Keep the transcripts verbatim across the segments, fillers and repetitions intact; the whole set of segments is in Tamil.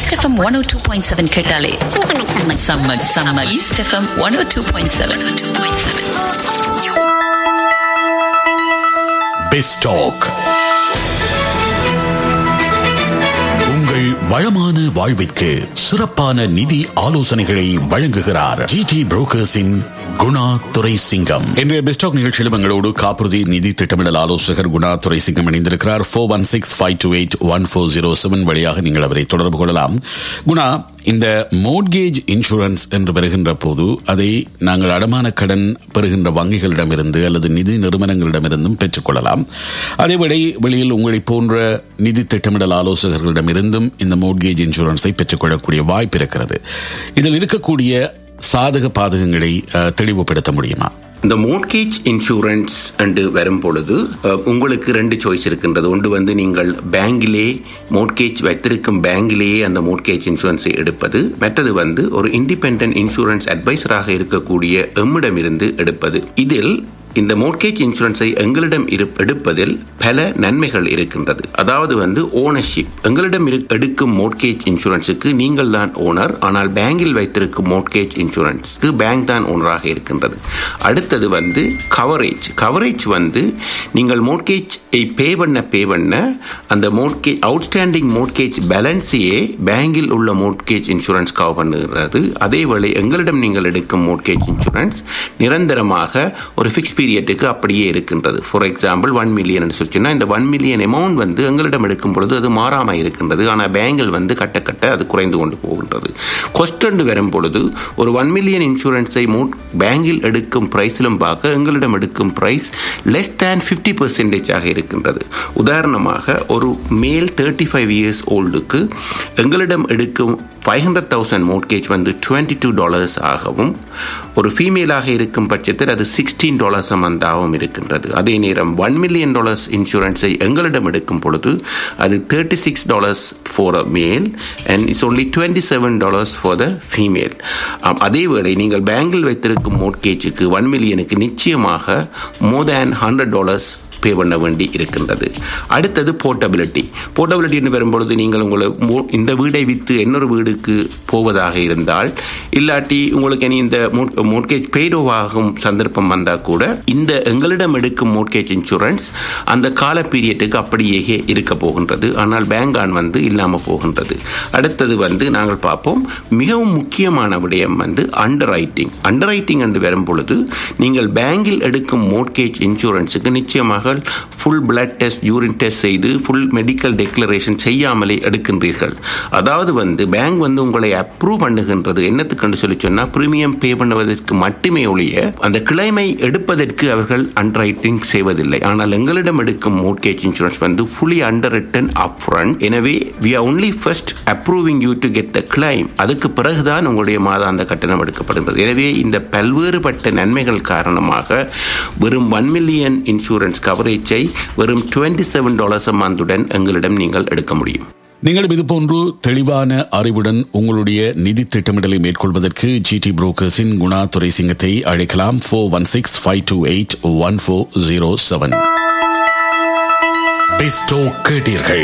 East F M one oh two point seven கேட்டாலே சம்ம சம்ம East F M one oh two point seven. பெஸ்டாக் உங்கள் வளமான வாழ்விற்கு சிறப்பான நிதி ஆலோசனைகளை வழங்குகிறார் ஜிடி புரோக்கர்ஸின் குணா துரைசிங்கம். இன்றைய பெஸ்டாக் நிகழ்ச்சியில் எங்களோடு காப்புறுதி நிதி திட்டமிடல் ஆலோசகர் குணா துரைசிங்கம் இணைந்திருக்கிறார். Four one six five two eight one four zero seven வழியாக நீங்கள் அவரை தொடர்பு கொள்ளலாம். குணா, இந்த மோட்கேஜ் இன்சூரன்ஸ் என்று பெறுகின்ற போது அதை நாங்கள் அடமான கடன் பெறுகின்ற வங்கிகளிடமிருந்து அல்லது நிதி நிறுவனங்களிடமிருந்தும் பெற்றுக்கொள்ளலாம். அதேவேளை வெளியில் உங்களை போன்ற நிதி திட்டமிடல் ஆலோசகர்களிடமிருந்தும் இந்த மோட்கேஜ் இன்சூரன்ஸை பெற்றுக்கொள்ளக்கூடிய வாய்ப்பு இருக்கிறது. இதில் இருக்கக்கூடிய சாதக பாதகங்களை தெளிவுபடுத்த முடியுமா? இந்த மோட்கேஜ் இன்சூரன்ஸ் என்று வரும் பொழுது உங்களுக்கு ரெண்டு சாய்ஸ் இருக்கின்றது. ஒன்று வந்து நீங்கள் பேங்கிலே மோட்கேஜ் வைத்திருக்கும் பேங்கிலேயே அந்த மோட்கேஜ் இன்சூரன்ஸை எடுப்பது. மற்றது வந்து ஒரு இண்டிபெண்டன்ட் இன்சூரன்ஸ் அட்வைசராக இருக்கக்கூடிய எம்மிடமிருந்து எடுப்பது. இதில் இந்த மோட்கேஜ் இன்சூரன்ஸை எங்களிடம் எடுப்பதில் பல நன்மைகள் இருக்கின்றது. அதாவது வந்து ஓனர்ஷிப். எங்களிடம் எடுக்கும் மோட்கேஜ் இன்சூரன்ஸுக்கு நீங்கள் தான் ஓனர், ஆனால் பேங்கில் வைத்திருக்கும் மோட்கேஜ் இன்சூரன்ஸ்க்கு பேங்க் தான் ஓனராக இருக்கின்றது. அடுத்தது வந்து கவரேஜ். கவரேஜ் வந்து நீங்கள் மோட்கேஜ் பே பண்ண பே பண்ண அந்த மோட்கேஜ் அவுட்ஸ்டாண்டிங் மோட்கேஜ் பேலன்ஸையே பேங்கில் உள்ள மோட்கேஜ் இன்சூரன்ஸ் கவர் பண்ணுகிறது. அதேவேளை எங்களிடம் நீங்கள் எடுக்கும் மோட்கேஜ் இன்சூரன்ஸ் நிரந்தரமாக ஒரு ஃபிக்ஸ் பீரியட்டுக்கு அப்படியே இருக்கின்றது. ஃபார் எக்ஸாம்பிள் ஒன் மில்லியன் சொல்லிச்சுன்னா இந்த ஒன் மில்லியன் அமௌண்ட் வந்து எங்களிடம் எடுக்கும் பொழுது அது மாறாமல் இருக்கின்றது. ஆனால் பேங்கில் வந்து கட்ட கட்ட அது குறைந்து கொண்டு போகின்றது. கொஸ்டன் வரும் பொழுது ஒரு ஒன் மில்லியன் இன்சூரன்ஸை பேங்கில் எடுக்கும் பிரைஸிலும் பார்க்க எங்களிடம் எடுக்கும் price less than fifty percentage ஆக இருக்கின்றது. உதாரணமாக ஒரு மேல் தேர்ட்டி ஃபைவ் இயர்ஸ் ஓல்டுக்கு எங்களிடம் எடுக்கும் ஃபைவ் ஹண்ட்ரட் தௌசண்ட் மோட்கேஜ் வந்து டுவெண்ட்டி டூ டாலர்ஸ் ஆகவும், ஒரு ஃபீமேலாக இருக்கும் பட்சத்தில் அது சிக்ஸ்டீன் டாலர்ஸ் மந்தாகவும் இருக்கின்றது. அதே நேரம் ஒன் மில்லியன் டாலர்ஸ் இன்சூரன்ஸை எங்களிடம் எடுக்கும் பொழுது அது thirty six dollars for a male and it's only twenty seven dollars for the female. அதேவேளை நீங்கள் பேங்கில் வைத்திருக்கும் மோட்கேஜுக்கு ஒன் மில்லியனுக்கு நிச்சயமாக மோர் தேன் ஹண்ட்ரட் டாலர்ஸ் பே பண்ண வேண்டி இருக்கின்றது. அடுத்தது போர்ட்டபிலிட்டி. போர்ட்டபிலிட்டின்னு வரும்பொழுது நீங்கள் உங்களை இந்த வீடை விற்று இன்னொரு வீடுக்கு போவதாக இருந்தால், இல்லாட்டி உங்களுக்கு இனி இந்த மோட்கேஜ் பெய்டோவாகும் சந்தர்ப்பம் வந்தால் கூட இந்த எங்களிடம் எடுக்கும் மோட்கேஜ் இன்சூரன்ஸ் அந்த கால பீரியட்டுக்கு அப்படியே இருக்க போகின்றது. ஆனால் பேங்கான் வந்து இல்லாமல் போகின்றது. அடுத்தது வந்து நாங்கள் பார்ப்போம், மிகவும் முக்கியமான விடயம் வந்து அண்டர் ரைட்டிங். அண்டர் ரைட்டிங் என்று வரும் பொழுது நீங்கள் பேங்கில் எடுக்கும் மோட்கேஜ் இன்சூரன்ஸுக்கு நிச்சயமாக full blood test, urine test செய்து ஃபுல் மெடிக்கல் டெக்ளரேஷன் செய்யாமலே எடுக்கின்றீர்கள். அதாவது வந்து பேங்க் வந்து உங்களை அப்ரூவ் பண்ணுகின்றது என்னத்துக்கு சொல்லி சொன்னா பிரீமியம் பே பண்ணுவதற்கு மட்டுமே ஒழிய அந்த கிளைமை எடுப்பதற்கு அவர்கள் அண்டர் ரைட்டிங் செய்வதில்லை. ஆனால் எங்களிடம் எடுக்கும் மோட்கேஜ் இன்சூரன்ஸ் வந்து fully under return up front. எனவே we are only first approving you to get the claim. அதுக்கு பிறகுதான் உங்களுடைய மாதாந்த கட்டணம் எடுக்கப்படுகிறது. எனவே இந்த பல்வேறுபட்ட நன்மைகள் காரணமாக வெறும் ஒன் மில்லியன் இன்சூரன்ஸ் கவரேஜை வெறும் டுவெண்ட்டி செவன் டாலர்ஸ் மந்துடன் எங்களிடம் நீங்கள் எடுக்க முடியும். நீங்களும் இதுபோன்று தெளிவான அறிவுடன் உங்களுடைய நிதி திட்டமிடலை மேற்கொள்வதற்கு ஜிடி புரோக்கர்ஸின் குணா துரைசிங்கத்தை அழைக்கலாம். Four one six five two eight one four zero seven. Bairstow கேட்டீர்கள்.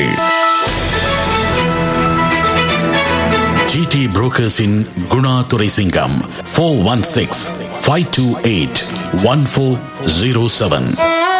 GT புரோக்கர்ஸின் Guna Thuraisingam. Four one six five two eight one four zero seven.